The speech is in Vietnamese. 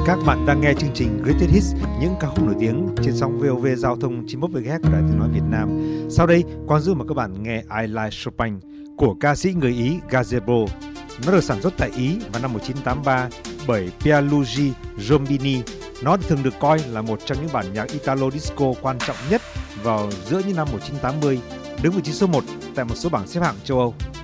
Các bạn đang nghe chương trình Greatest Hits, những ca khúc nổi tiếng trên sóng VOV Giao thông 91 MHz của Đài Tiếng nói Việt Nam. Sau đây, Quang Dũng mời các bạn nghe I Like Chopin của ca sĩ người Ý Gazebo. Nó được sản xuất tại Ý vào năm 1983 bởi Pierluigi Giombini. Nó thường được coi là một trong những bản nhạc Italo Disco quan trọng nhất vào giữa những năm 1980, đứng vị trí số 1 tại một số bảng xếp hạng châu Âu.